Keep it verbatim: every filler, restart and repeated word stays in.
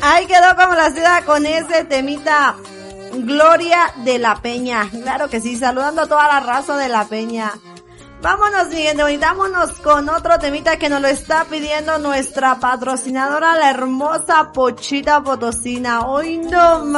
Ahí quedó como la ciudad con ese temita. Gloria de la Peña. Claro que sí, saludando a toda la raza de la Peña. Vámonos, mi gente, vámonos con otro temita que nos lo está pidiendo nuestra patrocinadora, la hermosa Pochita Potosina. Hoy no más.